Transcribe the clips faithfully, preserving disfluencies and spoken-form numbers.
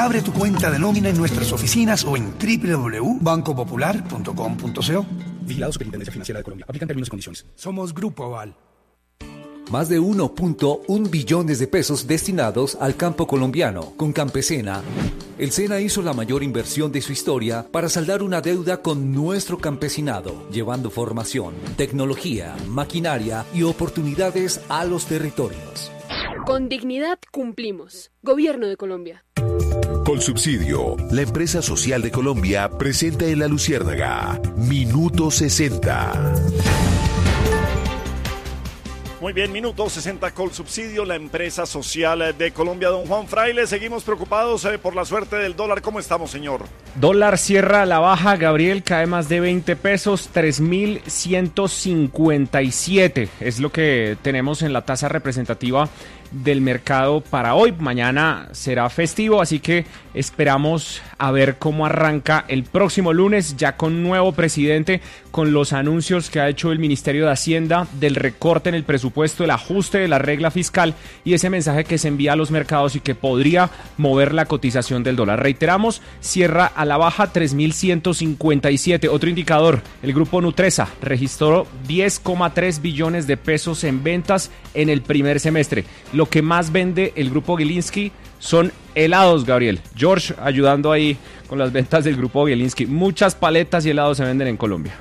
Abre tu cuenta de nómina en nuestras oficinas o en doble u doble u doble u punto banco popular punto com punto co. Vigilado Superintendencia Financiera de Colombia. Aplican términos y condiciones. Somos Grupo Aval. Más de uno punto uno billones de pesos destinados al campo colombiano. Con Campesina, el SENA hizo la mayor inversión de su historia para saldar una deuda con nuestro campesinado, llevando formación, tecnología, maquinaria y oportunidades a los territorios. Con dignidad cumplimos. Gobierno de Colombia. Colsubsidio, la empresa social de Colombia, presenta en La Luciérnaga Minuto sesenta. Muy bien, Minuto sesenta Colsubsidio, la empresa social de Colombia. Don Juan Fraile, seguimos preocupados eh, por la suerte del dólar. ¿Cómo estamos, señor? Dólar cierra a la baja, Gabriel, cae más de veinte pesos, tres mil ciento cincuenta y siete. Es lo que tenemos en la tasa representativa del mercado para hoy. Mañana será festivo, así que esperamos a ver cómo arranca el próximo lunes, ya con nuevo presidente, con los anuncios que ha hecho el Ministerio de Hacienda del recorte en el presupuesto, el ajuste de la regla fiscal y ese mensaje que se envía a los mercados y que podría mover la cotización del dólar. Reiteramos, cierra a la baja tres mil ciento cincuenta y siete. Otro indicador, el grupo Nutresa registró diez coma tres billones de pesos en ventas en el primer semestre. Lo que más vende el grupo Gilinski son helados, Gabriel. George ayudando ahí con las ventas del grupo Gilinski. Muchas paletas y helados se venden en Colombia.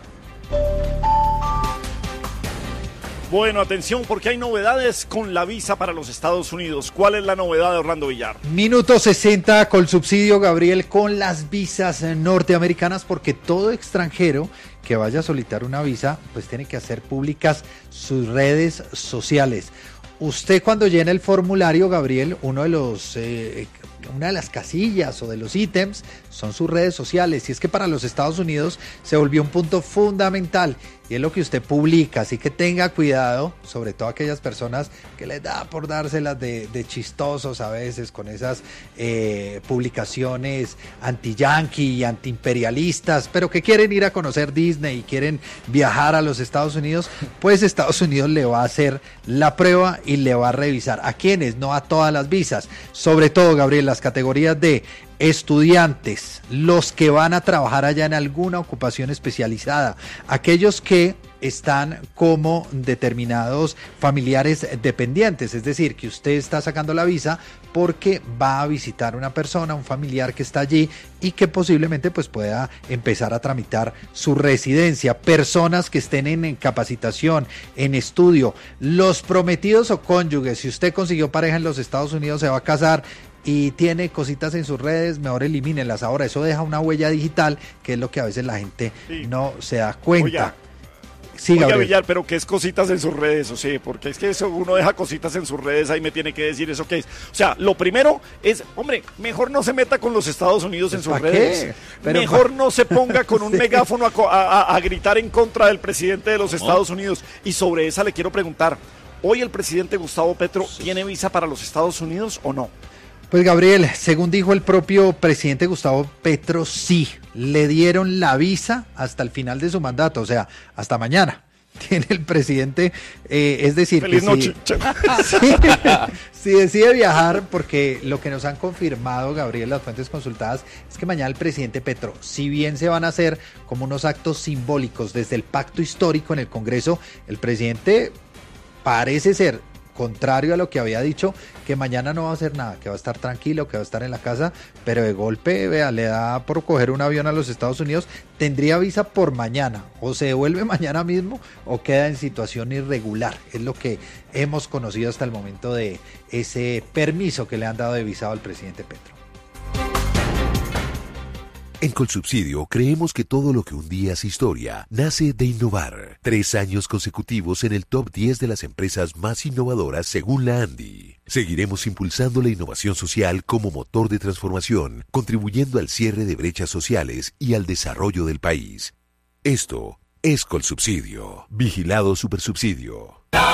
Bueno, atención, porque hay novedades con la visa para los Estados Unidos. ¿Cuál es la novedad de Orlando Villar? Minuto sesenta Colsubsidio, Gabriel, con las visas norteamericanas, porque todo extranjero que vaya a solicitar una visa, pues tiene que hacer públicas sus redes sociales. Usted cuando llena el formulario, Gabriel, uno de los, eh, una de las casillas o de los ítems son sus redes sociales. Y es que para los Estados Unidos se volvió un punto fundamental y es lo que usted publica. Así que tenga cuidado, sobre todo aquellas personas que les da por dárselas de, de chistosos a veces con esas eh, publicaciones anti-yankee y anti-imperialistas, pero que quieren ir a conocer Disney y quieren viajar a los Estados Unidos. Pues Estados Unidos le va a hacer la prueba y le va a revisar. ¿A quiénes? No a todas las visas. Sobre todo, Gabriel, las categorías de estudiantes, los que van a trabajar allá en alguna ocupación especializada, aquellos que están como determinados familiares dependientes, es decir, que usted está sacando la visa porque va a visitar una persona, un familiar que está allí y que posiblemente pues pueda empezar a tramitar su residencia, personas que estén en capacitación, en estudio, los prometidos o cónyuges. Si usted consiguió pareja en los Estados Unidos, se va a casar y tiene cositas en sus redes, mejor elimínenlas. Ahora, eso deja una huella digital, que es lo que a veces la gente sí. no se da cuenta. Oiga, sí, oiga Gabriel. Villar, pero ¿qué es cositas en sus redes? O sea, porque es que eso, uno deja cositas en sus redes, ahí me tiene que decir eso qué es. O sea, lo primero es, hombre, mejor no se meta con los Estados Unidos en sus redes. Pero mejor pa... no se ponga con un sí. megáfono a, a, a gritar en contra del presidente de los Estados oh. Unidos. Y sobre esa le quiero preguntar, ¿hoy el presidente Gustavo Petro tiene visa para los Estados Unidos o no? Pues Gabriel, según dijo el propio presidente Gustavo Petro, sí, le dieron la visa hasta el final de su mandato, o sea, hasta mañana. Tiene el presidente, eh, es decir, feliz que noche. Si, si, si decide viajar, porque lo que nos han confirmado, Gabriel, las fuentes consultadas, es que mañana el presidente Petro, si bien se van a hacer como unos actos simbólicos desde el pacto histórico en el Congreso, el presidente parece ser, contrario a lo que había dicho, que mañana no va a hacer nada, que va a estar tranquilo, que va a estar en la casa, pero de golpe, vea, le da por coger un avión a los Estados Unidos, tendría visa por mañana, o se devuelve mañana mismo, o queda en situación irregular, es lo que hemos conocido hasta el momento de ese permiso que le han dado de visado al presidente Petro. En Colsubsidio creemos que todo lo que un día es historia nace de innovar. Tres años consecutivos en el top diez de las empresas más innovadoras según la ANDI. Seguiremos impulsando la innovación social como motor de transformación, contribuyendo al cierre de brechas sociales y al desarrollo del país. Esto es Colsubsidio. Vigilado Supersubsidio.